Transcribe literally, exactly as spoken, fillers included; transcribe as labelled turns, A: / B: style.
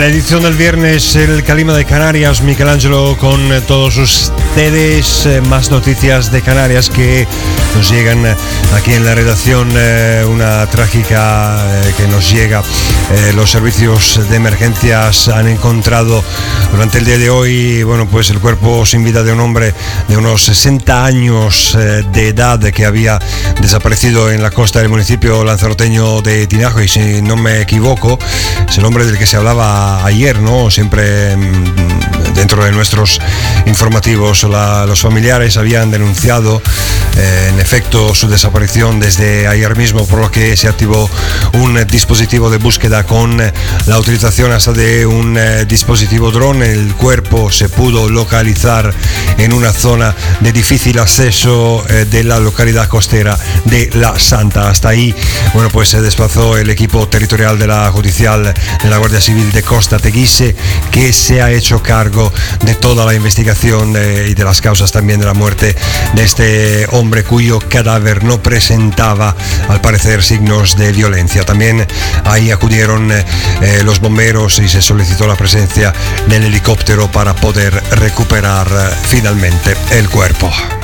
A: la edición del viernes, el Calima de Canarias, Michelangelo con todos ustedes. Más noticias de Canarias que nos llegan aquí en la redacción. Una trágica que nos llega. Los servicios de emergencias han encontrado durante el día de hoy, bueno, pues el cuerpo sin vida de un hombre de unos sesenta años de edad que había desaparecido en la costa del municipio lanzaroteño de Tinajo, y si no me equivoco es el hombre del que se hablaba ayer, ¿no? Siempre dentro de nuestros informativos. La, los familiares habían denunciado eh, en efecto su desaparición desde ayer mismo, por lo que se activó un dispositivo de búsqueda con la utilización hasta de un eh, dispositivo dron. El cuerpo se pudo localizar en una zona de difícil acceso eh, de la localidad costera de La Santa. Hasta ahí, bueno, pues se desplazó el equipo territorial de la judicial de la Guardia Civil de Costa Teguise, que se ha hecho cargo de toda la investigación de, y de las causas también de la muerte de este hombre, cuyo cadáver no presentaba al parecer signos de violencia. También ahí acudieron eh, los bomberos y se solicitó la presencia del helicóptero para poder recuperar eh, finalmente el cuerpo.